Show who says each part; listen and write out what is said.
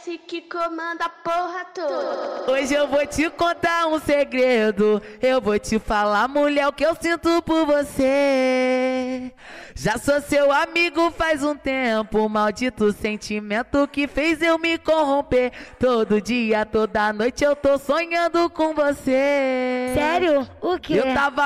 Speaker 1: S que comanda a porra toda.
Speaker 2: Hoje eu vou te contar um segredo. Eu vou te falar, mulher, o que eu sinto por você. Já sou seu amigo faz um tempo. Maldito sentimento que fez eu me corromper. Todo dia, toda noite eu tô sonhando com você.
Speaker 3: Sério? O quê?
Speaker 2: Eu tava